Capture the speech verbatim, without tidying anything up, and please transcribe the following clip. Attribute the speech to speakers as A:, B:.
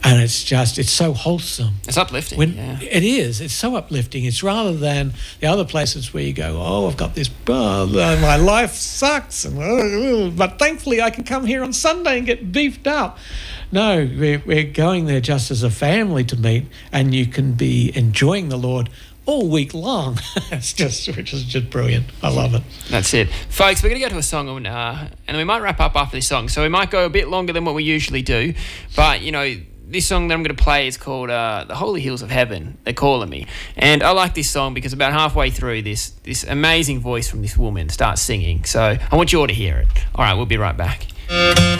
A: And it's just, it's so wholesome.
B: It's uplifting,
A: when,
B: yeah.
A: It is. It's so uplifting. It's rather than the other places where you go, oh, I've got this, oh, my life sucks. And, oh, but thankfully I can come here on Sunday and get beefed up. No, we're, we're going there just as a family to meet, and you can be enjoying the Lord all week long. It's just, which is just brilliant. I love it.
B: That's it. Folks, we're going to go to a song, and, uh, and we might wrap up after this song. So we might go a bit longer than what we usually do. But, you know, this song that I'm going to play is called uh, The Holy Hills of Heaven, They're Calling Me. And I like this song because about halfway through this, this amazing voice from this woman starts singing. So I want you all to hear it. All right, we'll be right back.